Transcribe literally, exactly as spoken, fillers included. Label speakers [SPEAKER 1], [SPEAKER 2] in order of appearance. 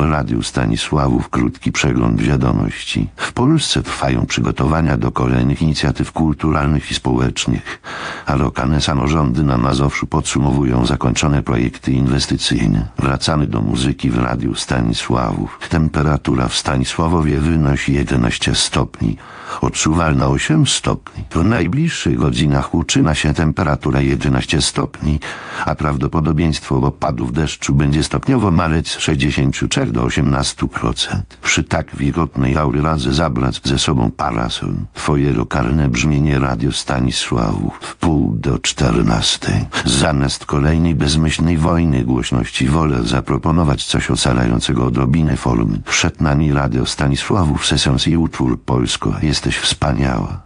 [SPEAKER 1] Radiu Stanisławów krótki przegląd wiadomości. W Polsce trwają przygotowania do kolejnych inicjatyw kulturalnych i społecznych, a lokalne samorządy na Mazowszu podsumowują zakończone projekty inwestycyjne. Wracamy do muzyki w Radiu Stanisławów. Temperatura w Stanisławowie wynosi jedenaście stopni. Odczuwalna osiem stopni. W najbliższych godzinach utrzyma się temperatura jedenaście stopni, a prawdopodobieństwo opadów deszczu będzie stopniowo maleć z sześćdziesięciu trzech do osiemnastu procent. Przy tak wilgotnej aury radzę zabrać ze sobą parasol. Twoje lokalne brzmienie Radio Stanisławów w pół do czternastej. Zamiast kolejnej bezmyślnej wojny głośności wolę zaproponować coś ocalającego odrobinę formy. Przed nami Radio Stanisławów, sesją i utwór Polsko. Jesteś wspaniała.